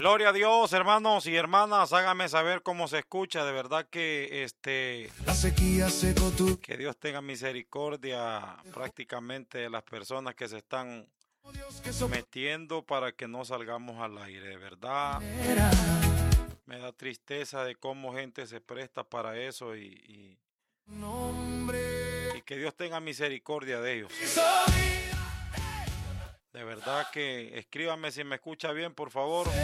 Gloria a Dios, hermanos y hermanas, háganme saber cómo se escucha, de verdad que La sequía secó tu... que Dios tenga misericordia prácticamente de las personas que se están metiendo para que no salgamos al aire, de verdad. Me da tristeza de cómo gente se presta para eso y que Dios tenga misericordia de ellos. De verdad que escríbame si me escucha bien, por favor.